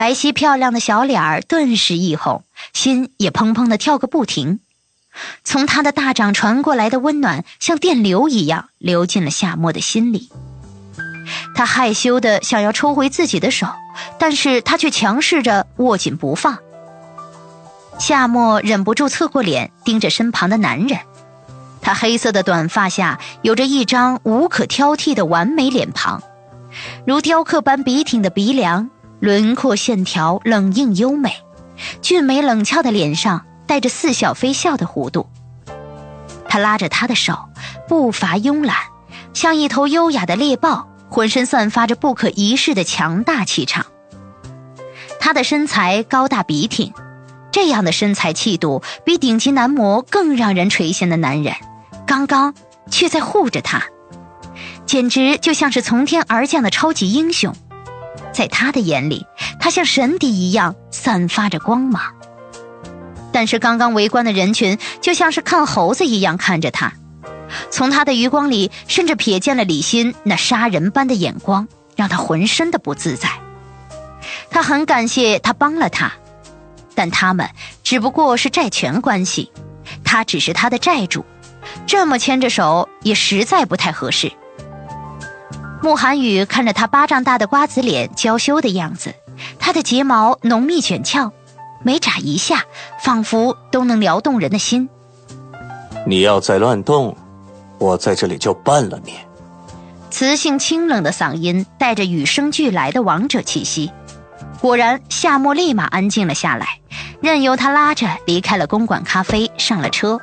白皙漂亮的小脸儿顿时一红，心也砰砰地跳个不停。从他的大掌传过来的温暖像电流一样流进了夏沫的心里。他害羞地想要抽回自己的手，但是他却强势着握紧不放。夏沫忍不住侧过脸盯着身旁的男人，他黑色的短发下有着一张无可挑剔的完美脸庞，如雕刻般笔挺的鼻梁，轮廓线条冷硬优美，俊美冷俏的脸上带着似笑非笑的弧度。他拉着她的手，步伐慵懒，像一头优雅的猎豹，浑身散发着不可一世的强大气场。他的身材高大笔挺，这样的身材气度比顶级男模更让人垂涎的男人，刚刚却在护着他，简直就像是从天而降的超级英雄。在他的眼里，他像神邸一样散发着光芒。但是刚刚围观的人群就像是看猴子一样看着他，从他的余光里甚至瞥见了李欣那杀人般的眼光，让他浑身的不自在。他很感谢他帮了他，但他们只不过是债权关系，他只是他的债主，这么牵着手也实在不太合适。慕寒雨看着他巴掌大的瓜子脸娇羞的样子，他的睫毛浓密卷翘，每眨一下仿佛都能撩动人的心。 你要再乱动，我在这里就办了你。 磁性清冷的嗓音带着与生俱来的王者气息。果然夏沫立马安静了下来，任由他拉着离开了公馆咖啡，上了车。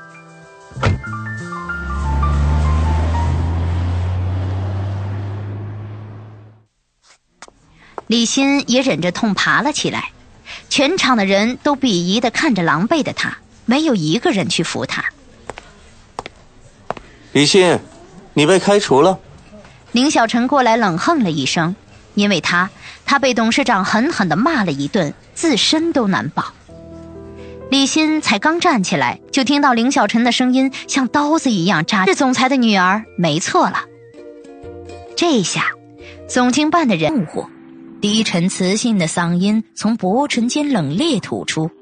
李欣也忍着痛爬了起来，全场的人都鄙夷地看着狼狈的他，没有一个人去扶他。 李欣，你被开除了。 林小晨过来冷哼了一声，因为他被董事长狠狠地骂了一顿，自身都难保。李欣才刚站起来，就听到林小晨的声音像刀子一样扎，是总裁的女儿，没错了。这一下总经办的人怒火，低沉磁性的嗓音从薄唇间冷冽吐出。